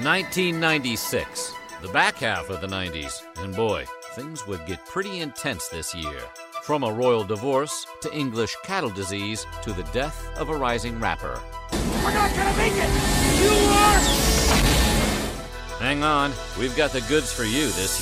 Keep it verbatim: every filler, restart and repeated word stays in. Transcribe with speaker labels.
Speaker 1: nineteen ninety-six, the back half of the nineties, and boy, things would get pretty intense this year. From a royal divorce to English cattle disease to the death of a rising rapper.
Speaker 2: We're not gonna make it! You are!
Speaker 1: Hang on, we've got the goods for you this